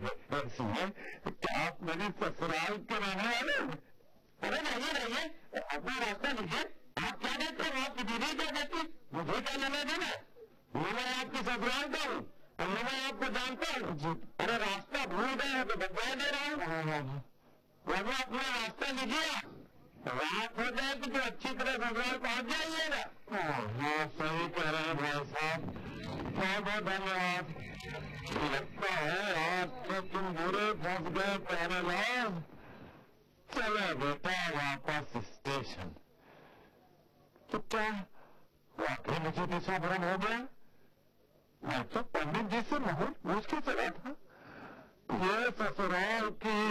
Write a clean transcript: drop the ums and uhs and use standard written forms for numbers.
सुनिए, क्या आप मेरे ससुराल के रहने वाले हैं? अरे नहीं रहिए, अपना रास्ता लीजिए। आप क्या देते हैं? आपकी दीदी क्या देती? मुझे क्या लेना देना? मैं आपकी ससुराल का हूँ और मैं आपको जानता हूँ। अरे रास्ता भूल गए हैं तो बदला दे रहा हूँ। वरना अपना रास्ता लीजिए। रात हो जाए तो अच्छी तरह ससुराल पहुँच जाइएगा। हाँ सही कह रहे हैं भाई साहब, बहुत बहुत धन्यवाद। लगता है आज तो तुम बुरे फंस गए प्यारेलाल। चलो बेटा वापस स्टेशन। तो क्या वाकई मुझे विश्वाभरण हो गया? मैं तो पंडित जी से मुहूर्त पूछ के चला था। ये ससुराल की